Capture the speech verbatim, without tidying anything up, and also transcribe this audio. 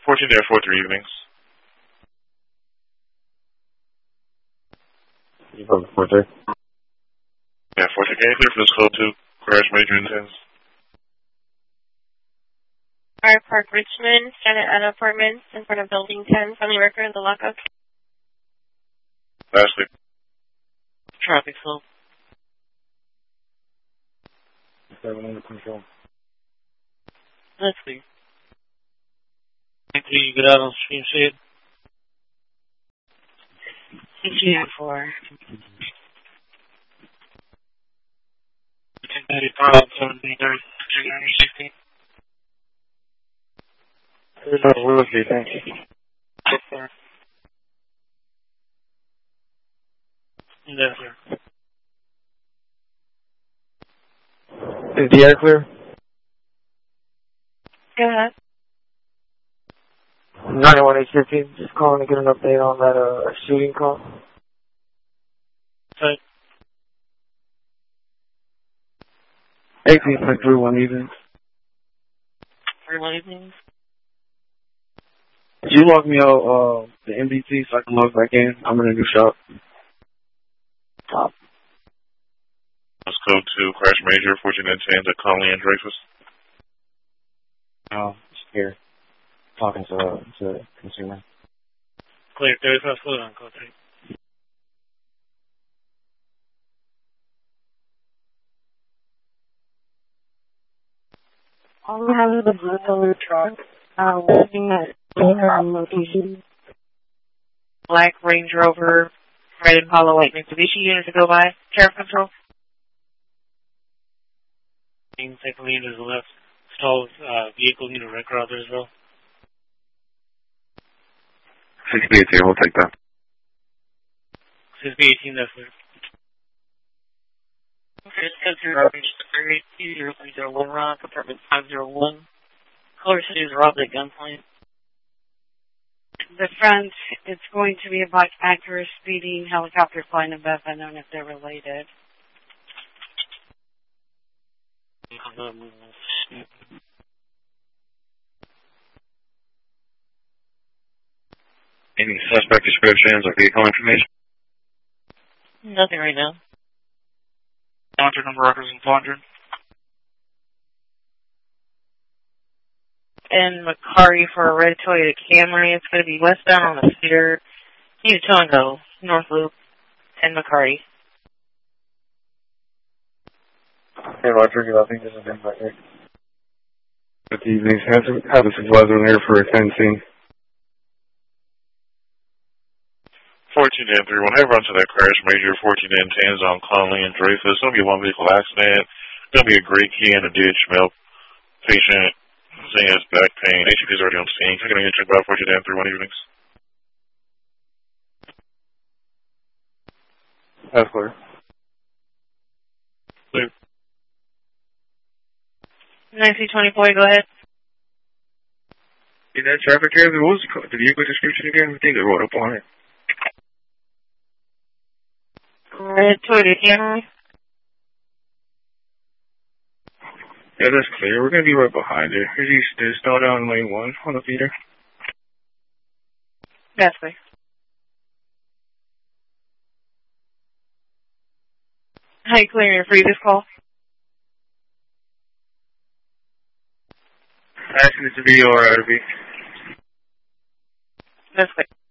fourteen dash four three evenings. You both four three? Yeah, four three. Can you clear for this code two? Crash major intents. Fire Park Richmond, Janet Anna Apartments, in front of Building ten, from the record of the lockup. Lastly. Traffic flow. Seven under control. That's clear. Thank you. You get out on stream, see it. Thank you for. ten eighty-five, seventeen thirty, sixteen. There's no Willoughby, thank you. Yes, sir. Is the air clear? Go ahead. ninety-one eight fifteen, just calling to get an update on that uh, shooting call. Okay. eighteen point three one evenings. Three one evenings. Did you log me out uh, the M D T so I can log back in? I'm in a new shop. Top. Let's go to Crash Major, fourteen and ten at Conley and Dreyfus. Oh, just here. Talking to, uh, to the consumer. Clear, thirty-five, slow down, code three. All we have is the blue color truck. Uh, looking at on location. Black Range Rover, red Impala, white Mitsubishi unit to go by. Sheriff Control. Second lane to the left. Stalled uh, vehicle unit record out there as well. six B eighteen, we'll take that. six B eighteen, that's clear. Okay, it's got zero range to three eight two zero three zero one Rock, apartment five zero one. Color City is robbed at gunpoint. The front, it's going to be a black Acura speeding helicopter flying above, unknown if they're related. Any suspect descriptions or vehicle information? Nothing right now. Contact number records in Fondren. And Macari for a red Toyota Camry. It's going to be westbound on the Cedar. Need to and go. North Loop. And Macari. Hey, Roger, I think this is in back here. Good evening. Have, have a supervisor in here for a ten scene. fourteen and three one. Have run to that Crash Major, fourteen and tens on Conley and Dreyfus. It's going to be a one vehicle accident. It's going to be a great key in a ditch. Male patient saying he has back pain. H C P is already on scene. I'm going to get checked out fourteen and three one evenings. That's clear. Clear. nine C twenty-four, go ahead. In that traffic area, what was the, the vehicle description again? I think they wrote up on it. Red Toyota Camry. Yeah, that's clear. We're going to be right behind it. Here's East, there's still down lane one on the feeder. That's clear. How you clearing your previous call? Asking it to be or out of be. That's clear.